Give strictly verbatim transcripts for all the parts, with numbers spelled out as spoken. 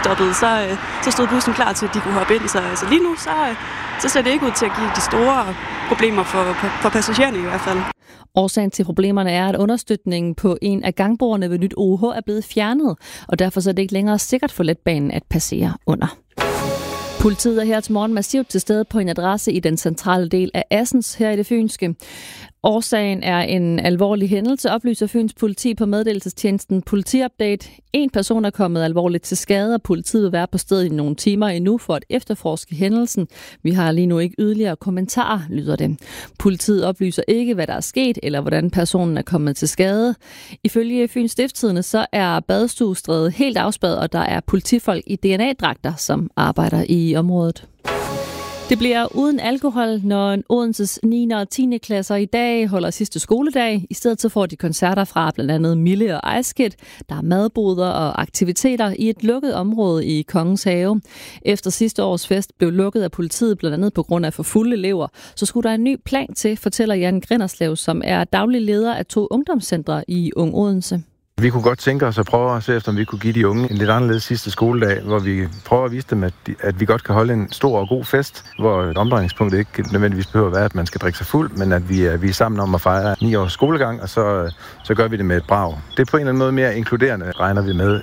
stoppede, så, øh, så stod bussen klar til, at de kunne hoppe ind. Så altså, lige nu, så, øh, så ser det ikke ud til at give de store problemer for, for, for passagererne i hvert fald. Årsagen til problemerne er, at understøtningen på en af gangbroerne ved Nyt O H er blevet fjernet, og derfor så er det ikke længere sikkert for letbanen at passere under. Politiet er her til morgen massivt til stede på en adresse i den centrale del af Assens her i det fynske. Årsagen er en alvorlig hændelse, oplyser Fyns politi på meddelelsestjenesten Politiupdate. En person er kommet alvorligt til skade, og politiet vil være på stedet i nogle timer endnu for at efterforske hændelsen. Vi har lige nu ikke yderligere kommentarer, lyder det. Politiet oplyser ikke, hvad der er sket, eller hvordan personen er kommet til skade. Ifølge Fyns Stiftstidende så er Badestuestrædet helt afspærret, og der er politifolk i D N A-dragter, som arbejder i området. Det bliver uden alkohol, når Odenses niende og tiende klasser i dag holder sidste skoledag. I stedet så får de koncerter fra blandt andet Mille og Ice Kid. Der er madboder og aktiviteter i et lukket område i Kongens Have. Efter sidste års fest blev lukket af politiet blandt andet på grund af for fulde elever, så skulle der en ny plan til, fortæller Jan Grinderslev, som er daglig leder af to ungdomscentre i Ung Odense. Vi kunne godt tænke os at prøve at se efter, om vi kunne give de unge en lidt anderledes sidste skoledag, hvor vi prøver at vise dem, at, de, at vi godt kan holde en stor og god fest, hvor omdrejningspunktet ikke nødvendigvis behøver at være, at man skal drikke sig fuld, men at vi er, vi er sammen om at fejre ni års skolegang, og så, så gør vi det med et brag. Det er på en eller anden måde mere inkluderende, regner vi med.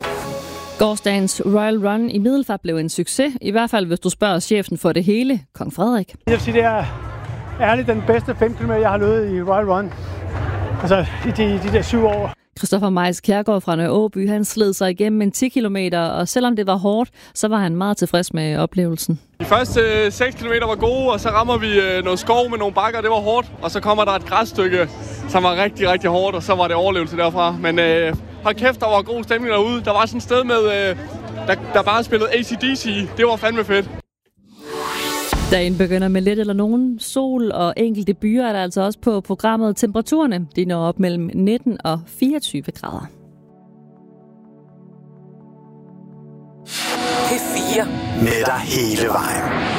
Gårsdagens Royal Run i Middelfart blev en succes, i hvert fald hvis du spørger chefen for det hele, Kong Frederik. Jeg vil sige, det er ærligt den bedste fem kilometer, jeg har løbet i Royal Run. Altså i de, de der syv år. Christoffer Majs Kjærgaard fra Nørre Åby, han sled sig igennem en ti kilometer, og selvom det var hårdt, så var han meget tilfreds med oplevelsen. De første øh, seks kilometer var gode, og så rammer vi øh, noget skov med nogle bakker, det var hårdt. Og så kommer der et græsstykke, som var rigtig, rigtig hårdt, og så var det overlevelse derfra. Men øh, hold kæft, der var god stemning derude. Der var sådan et sted med, øh, der, der bare spillede A C D C. Det var fandme fedt. Dagen begynder med lidt eller nogen sol, og enkelte byer er der altså også på programmet. Temperaturerne de når op mellem nitten og fireogtyve grader. P fire med dig hele vejen.